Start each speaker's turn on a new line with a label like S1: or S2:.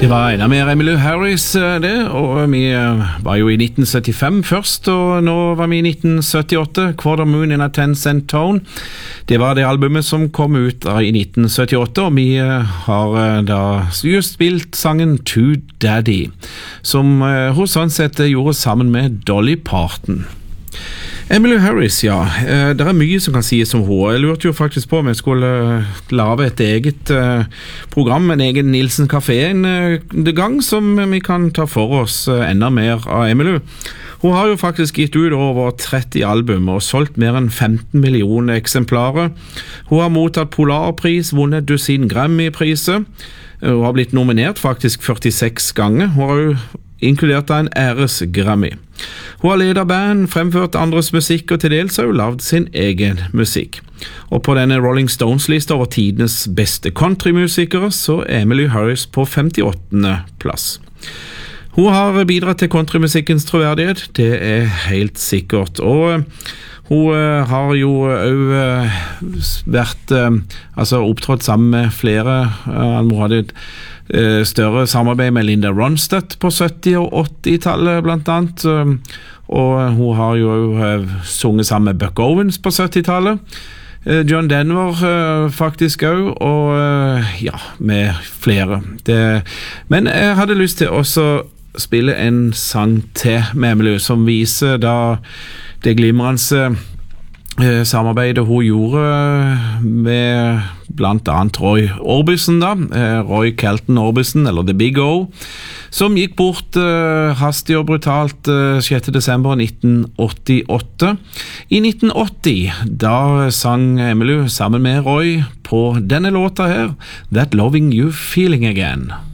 S1: Det var enda mer Emmylou Harris det, og vi var jo i 1975 først, og nå var vi i 1978, Quarter Moon in a 10-cent tone. Det var det albumet som kom ut i 1978, og vi har da just spilt sangen To Daddy, som hun sånn sett gjorde sammen med Dolly Parton. Emmylou Harris, ja, det mye som kan sies om henne. Jeg lurte jo faktisk på om jeg skulle lave et eget program, en egen Nilsen Café en gang, som vi kan ta for oss enda mer av Emmylou. Hun har jo faktisk gitt ut over 30 album og solgt mer enn 15 millioner eksemplarer. Hun har mottatt Polarpris, vunnet dusin Grammy-priser. Hun har blitt nominert faktisk 46 ganger. Hun har jo inkludert av en æres-Grammy. Hun har ledet band, fremført andres musikk og til dels har hun lavd sin egen musikk. Og på denne Rolling Stones-lista over tidenes beste countrymusikere så Emmylou Harris på 58. plass. Hun har bidratt til countrymusikkens troverdighet, det helt sikkert. Og hun har jo vært opptrådt sammen med flere. Hun hadde et større samarbeid med Linda Ronstadt på 70- og 80-tallet blant annet. Og hun har jo sunget sammen med Buck Owens på 70-tallet. John Denver faktisk også, og ja, med flere. Men jeg hadde lyst til også spille en sang til med Emmylou som viser da det glimrende samarbeidet hun gjorde med blant annet Roy Orbison da, Roy Kelton Orbison, eller The Big O, som gikk bort hastig og brutalt 6. desember 1988. I 1980, da sang Emmylou sammen med Roy på denne låta her, That Loving You Feeling Again.